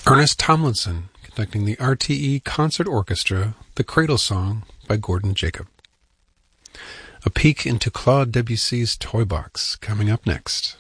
Ernest Tomlinson conducting the RTE Concert Orchestra, The Cradle Song by Gordon Jacob. A peek into Claude Debussy's Toy Box coming up next.